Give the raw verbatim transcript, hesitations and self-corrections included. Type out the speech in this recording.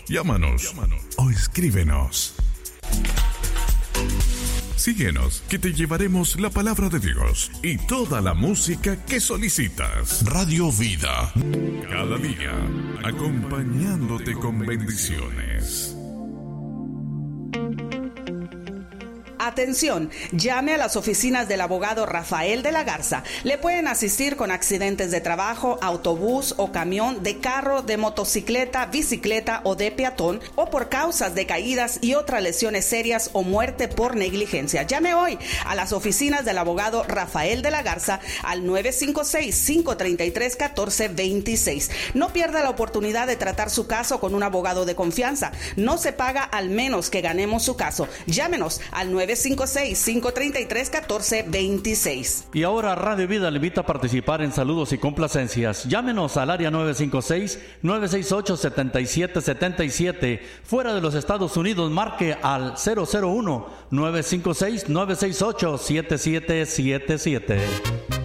Llámanos, Llámanos. o escríbenos. Síguenos, que te llevaremos la palabra de Dios y toda la música que solicitas. Radio Vida, cada día, acompañándote con bendiciones. Atención, llame a las oficinas del abogado Rafael de la Garza. Le pueden asistir con accidentes de trabajo, autobús o camión, de carro, de motocicleta, bicicleta o de peatón, o por causas de caídas y otras lesiones serias o muerte por negligencia. Llame hoy a las oficinas del abogado Rafael de la Garza al nueve cinco seis, cinco tres tres, uno cuatro dos seis. No pierda la oportunidad de tratar su caso con un abogado de confianza. No se paga al menos que ganemos su caso. Llámenos al nueve cinco seis, cinco tres tres, uno cuatro dos seis. Y ahora Radio Vida le invita a participar en saludos y complacencias. Llámenos al área nueve cinco seis, nueve seis ocho, siete siete siete siete. Fuera de los Estados Unidos, marque al cero cero uno, nueve cinco seis, nueve seis ocho, siete siete siete siete.